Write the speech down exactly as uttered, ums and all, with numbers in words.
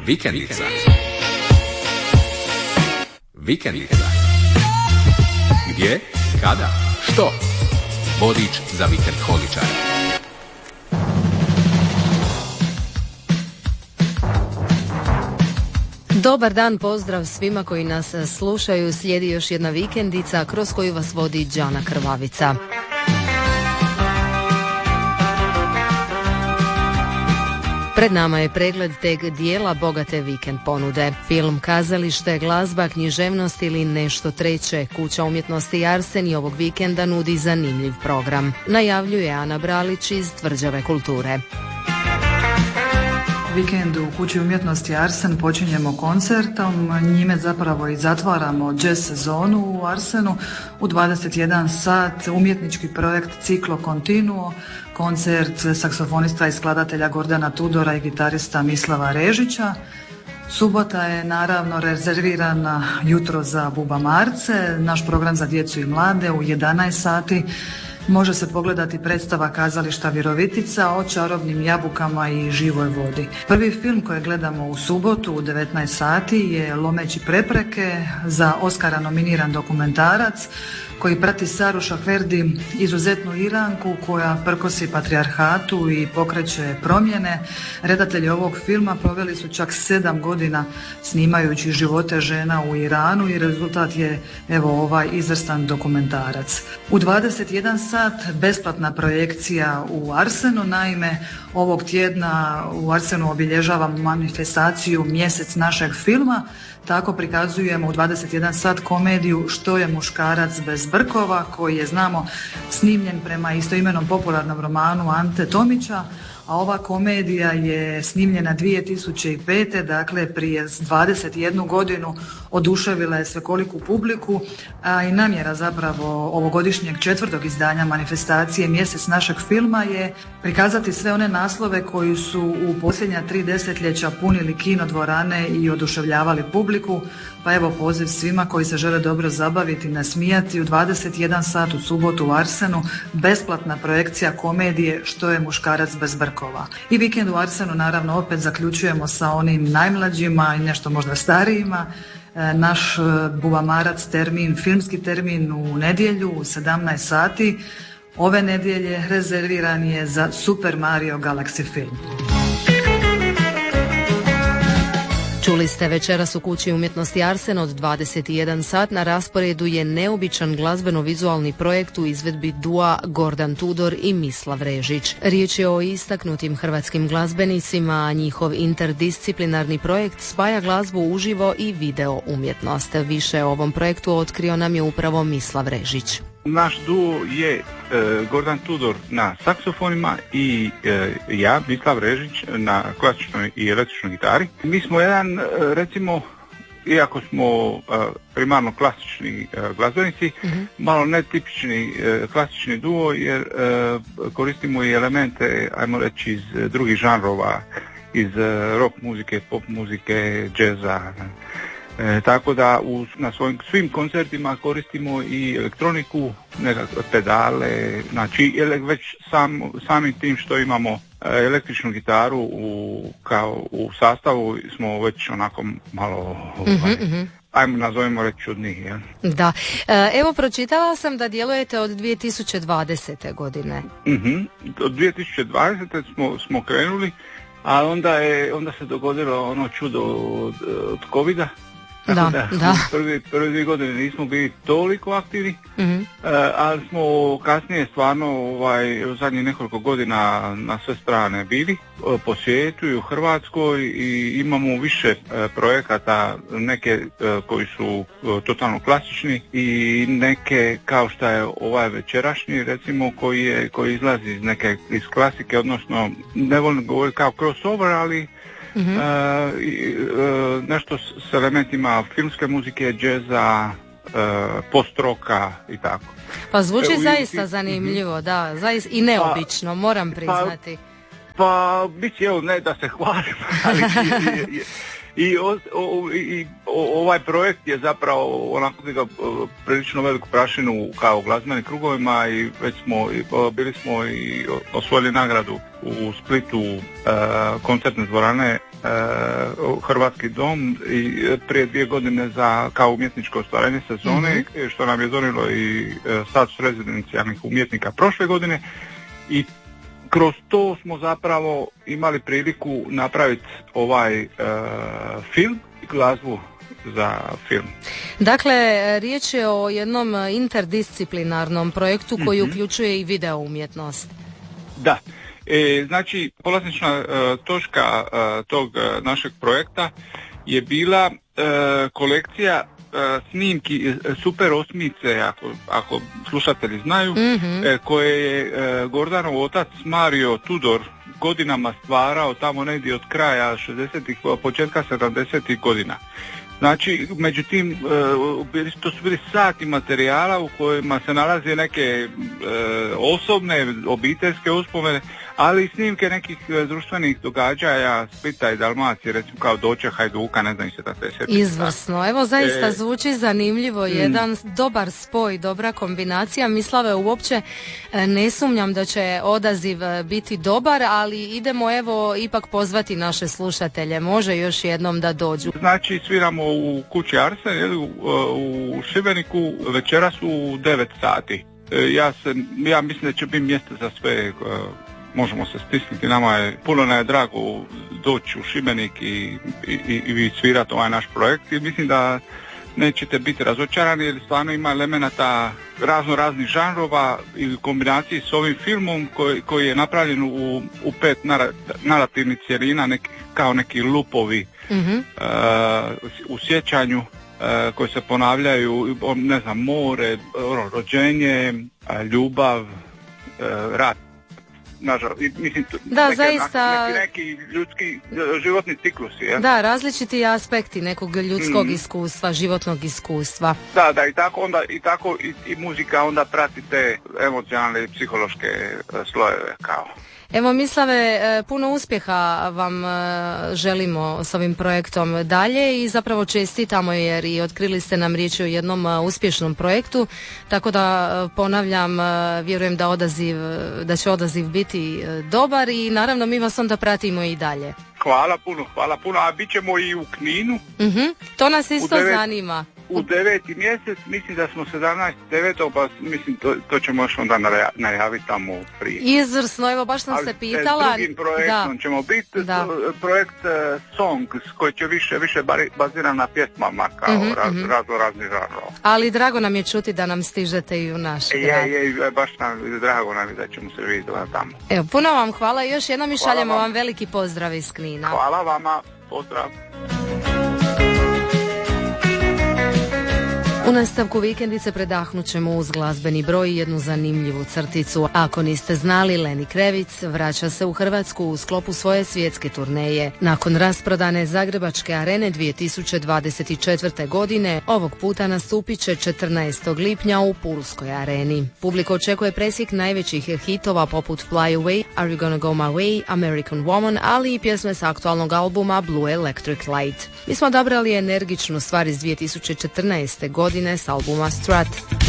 Vikendica. Vikendica. Gdje, kada, što? Vodič za vikend holičare. Dobar dan, pozdrav svima koji nas slušaju. Slijedi još jedna vikendica kroz koju vas vodi Đana Krvavica. Pred nama je pregled teg dijela bogate vikend ponude. Film, kazalište, glazba, književnost ili nešto treće. Kuća umjetnosti Arsen i ovog vikenda nudi zanimljiv program. Najavljuje Ana Bralić iz Tvrđave kulture. Vikend u Kući umjetnosti Arsen počinjemo koncertom, njime zapravo i zatvaramo jazz sezonu u Arsenu. U dvadeset jedan sat umjetnički projekt Ciklo Continuo, koncert saksofonista i skladatelja Gordana Tudora i gitarista Mislava Režića. Subota je naravno rezervirana jutro za bubamarce, naš program za djecu i mlade u jedanaest sati. Može se pogledati predstava Kazališta Virovitica o čarobnim jabukama i živoj vodi. Prvi film koji gledamo u subotu u devetnaest sati je Lomeći prepreke, za Oskara nominiran dokumentarac koji prati Saru Šahverdi, izuzetnu Iranku koja prkosi patrijarhatu i pokreće promjene. Redatelji ovog filma proveli su čak sedam godina snimajući živote žena u Iranu i rezultat je evo ovaj izvrstan dokumentarac. U dvadeset jedan sat besplatna projekcija u Arsenu, naime ovog tjedna u Arsenu obilježavamo manifestaciju Mjesec našeg filma. Tako prikazujemo u dvadeset jedan sat komediju Što je muškarac bez brkova, koji je, znamo, snimljen prema istoimenom popularnom romanu Ante Tomića, a ova komedija je snimljena dvije tisuće pete. dakle prije dvadeset jednu godinu, oduševila je svekoliku publiku, a i namjera zapravo ovogodišnjeg četvrtog izdanja manifestacije Mjesec našeg filma je prikazati sve one naslove koji su u posljednja tri desetljeća punili kinodvorane i oduševljavali publiku, pa evo poziv svima koji se žele dobro zabaviti, nasmijati u dvadeset jedan sat u subotu u Arsenu, besplatna projekcija komedije Što je muškarac bez brkova. I vikend u Arsenu naravno opet zaključujemo sa onim najmlađima i nešto možda starijima. Naš bubamarac termin, filmski termin u nedjelju u sedamnaest sati. Ove nedjelje rezerviran je za Super Mario Galaxy film. Čuli ste večeras u Kući umjetnosti Arsen od dvadeset jedan sat. Na rasporedu je neobičan glazbeno-vizualni projekt u izvedbi dua Gordan Tudor i Mislav Režić. Riječ je o istaknutim hrvatskim glazbenicima, a njihov interdisciplinarni projekt spaja glazbu uživo i video umjetnost. Više o ovom projektu otkrio nam je upravo Mislav Režić. Naš duo je e, Gordan Tudor na saksofonima i e, ja, Mislav Režić, na klasičnoj i električnoj gitari. Mi smo jedan, e, recimo, iako smo e, primarno klasični e, glazbenici, mm-hmm. malo netipični e, klasični duo, jer e, koristimo i elemente, ajmo reći, iz drugih žanrova, iz e, rock muzike, pop muzike, džeza. E, tako da u, na svojim svim koncertima koristimo i elektroniku, nekakve pedale, znači već sam, samim tim što imamo e, električnu gitaru u, kao u sastavu smo već onako malo, mm-hmm, mm-hmm. ajmo nazovimo reći čudniji. Ja? Da, e, evo pročitala sam da djelujete od dvije tisuće dvadesete godine. Mm-hmm. Od dvije tisuće dvadesete smo, smo krenuli, a onda, je, onda se dogodilo ono čudo od, od covida. Da, da, da. Prvi, prvi dvije godine nismo bili toliko aktivni, mm-hmm. uh, ali smo kasnije stvarno ovaj, u zadnjih nekoliko godina na sve strane bili uh, po svijetu i u Hrvatskoj i imamo više uh, projekata, neke uh, koji su uh, totalno klasični i neke kao što je ovaj večerašnji, recimo, koji, je, koji izlazi iz neke iz klasike, odnosno ne volim govoriti kao crossover, ali Mm-hmm. Uh, uh, nešto s, s elementima filmske muzike, džeza, uh, post-roka i tako. Pa zvuči e, zaista i, zanimljivo, mm-hmm. da, zaista i neobično, pa, moram priznati. Pa, pa bit će, evo, ne da se hvalim, ali je, je, I, o, o, i o, ovaj projekt je zapravo onako digao prilično veliku prašinu kao glazbenim krugovima i već smo, i, bili smo i osvojili nagradu u Splitu uh, koncertne dvorane uh, Hrvatski dom i prije dvije godine za kao umjetničko ostvarenje sezone, mm-hmm. što nam je donijelo i uh, status rezidencijalnih umjetnika prošle godine i kroz to smo zapravo imali priliku napraviti ovaj uh, film i glazbu za film. Dakle, riječ je o jednom interdisciplinarnom projektu koji mm-hmm. uključuje i video umjetnost. Da. E, znači, polaznična uh, točka uh, tog uh, našeg projekta je bila uh, kolekcija snimki Super osmice, ako, ako slušatelji znaju, mm-hmm. e, koje je e, Gordanov otac Mario Tudor godinama stvarao tamo negdje od kraja šezdesetih, početka sedamdesetih godina. Znači, međutim, e, to su bili sati materijala u kojima se nalaze neke e, osobne, obiteljske uspomene, ali i snimke nekih društvenih događaja Splita i Dalmacije, recimo kao Doće Hajduka, ne znam se da se sjeti. Izvrsno, evo zaista e, zvuči zanimljivo, jedan mm. dobar spoj, dobra kombinacija. Mislave, uopće ne sumnjam da će odaziv biti dobar, ali idemo evo ipak pozvati naše slušatelje, može još jednom da dođu. Znači, sviramo u kući Arsen, u, u Šibeniku, večeras u devet sati. E, ja, se, ja mislim da će biti mjesto za sve. Možemo se stisnuti, nama je puno nam je drago doći u Šibenik i, i, i svirati ovaj naš projekt i mislim da nećete biti razočarani jer stvarno ima elemenata razno raznih žanrova i u kombinaciji s ovim filmom koji, koji je napravljen u, u pet narativnih cjelina, neki, kao neki lupovi mm-hmm. uh, u sjećanju uh, koji se ponavljaju, ne znam, more, rođenje, uh, ljubav, uh, rat. Nažalost, mislim, da, neke, zaista, neki, neki ljudski životni ciklusi. Je? Da, različiti aspekti nekog ljudskog mm. iskustva, životnog iskustva. Da, da, i tako onda i tako i, i muzika onda prati te emocionalne i psihološke slojeve kao. Evo Mislave, puno uspjeha vam želimo s ovim projektom dalje i zapravo čestitamo jer i otkrili ste nam riječ o jednom uspješnom projektu, tako da ponavljam, vjerujem da odaziv, da će odaziv biti dobar i naravno mi vas onda pratimo i dalje. Hvala puno, hvala puno, a bit ćemo i u Kninu. Uh-huh. To nas isto devet, zanima. U deveti mjesec, mislim da smo sedamnaest devetog pa mislim to, to ćemo još onda najaviti tamo prije. Izvrsno, evo baš sam ali se pitala. Ali s drugim projektom da. ćemo biti, da. projekt uh, Song, koji će više, više baziran na pjesmama kao uh-huh, raz, uh-huh. razno razni žanrova. Ali drago nam je čuti da nam stižete i u naš grad. Je, je, baš nam, drago nam je da ćemo se vidjeti tamo. Evo, puno vam hvala i još jednom i šaljemo vam. vam veliki pozdrav iz Knina. Hvala vama, pozdrav. U nastavku vikendice predahnut ćemo uz glazbeni broj jednu zanimljivu crticu. Ako niste znali, Lenny Kravitz vraća se u Hrvatsku u sklopu svoje svjetske turneje. Nakon rasprodane Zagrebačke arene dvije tisuće dvadeset četvrte. godine, ovog puta nastupit će četrnaestog lipnja u Pulskoj areni. Publika očekuje presjek najvećih hitova poput Fly Away, Are You Gonna Go My Way, American Woman, ali i pjesme s aktualnog albuma Blue Electric Light. Mi smo odabrali energičnu stvar iz dvije tisuće četrnaeste. godine s albuma Strut.